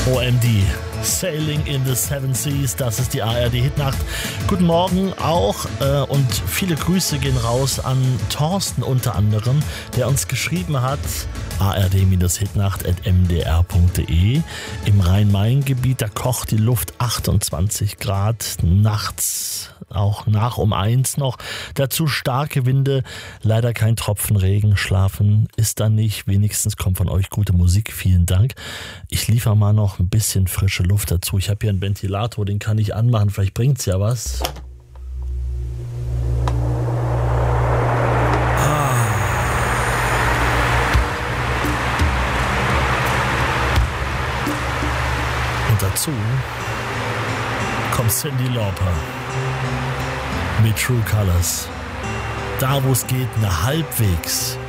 OMD, Sailing in the Seven Seas, das ist die ARD-Hitnacht. Guten Morgen auch und viele Grüße gehen raus an Thorsten unter anderem, der uns geschrieben hat, ard-hitnacht@mdr.de. Im Rhein-Main-Gebiet, da kocht die Luft 28 Grad, nachts auch nach um 1 noch. Dazu starke Winde, leider kein Tropfen Regen, schlafen ist da nicht. Wenigstens kommt von euch gute Musik, vielen Dank. Ich liefere mal noch ein bisschen frische Luft dazu. Ich habe hier einen Ventilator, den kann ich anmachen, vielleicht bringt es ja was. Und dazu kommt Cyndi Lauper mit True Colors. Da, wo es geht, eine halbwegs